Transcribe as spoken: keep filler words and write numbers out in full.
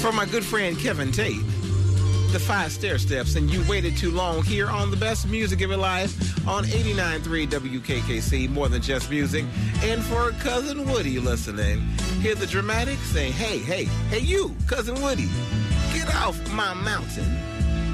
For my good friend Kevin Tate, the five stair steps, and you waited too long here on the best music of your life on eighty-nine point three W K K C, more than just music. And for Cousin Woody listening, hear the Dramatics saying, hey, hey, hey you, Cousin Woody, get off my mountain.